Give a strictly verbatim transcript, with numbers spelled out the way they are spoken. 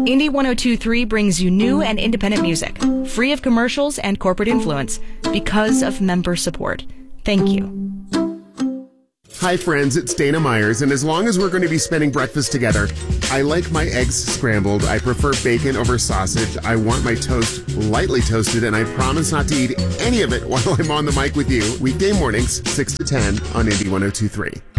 Indie one oh two point three brings you new and independent music, free of commercials and corporate influence, because of member support. Thank you. Hi friends, it's Dana Myers, and as long as we're going to be spending breakfast together, I like my eggs scrambled, I prefer bacon over sausage, I want my toast lightly toasted, and I promise not to eat any of it while I'm on the mic with you, weekday mornings, six to ten on Indie one oh two point three.